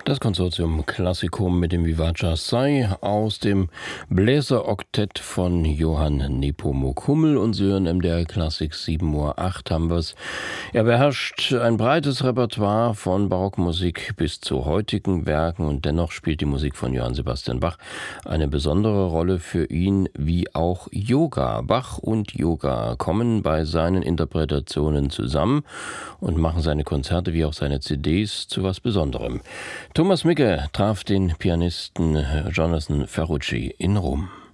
Das Konsortium Classicum mit dem Vivace Assai aus dem Bläseroktett von Johann Nepomuk Hummel und Sie hören MDR Klassik 7:08 Uhr haben wir's. Er beherrscht ein breites Repertoire von Barockmusik bis zu heutigen Werken und dennoch spielt die Musik von Johann Sebastian Bach eine besondere Rolle für ihn, wie auch Yoga. Bach und Yoga kommen bei seinen Interpretationen zusammen und machen seine Konzerte wie auch seine CDs zu was Besonderem. Thomas Micke traf den Pianisten Jonathan Ferrucci in Rom.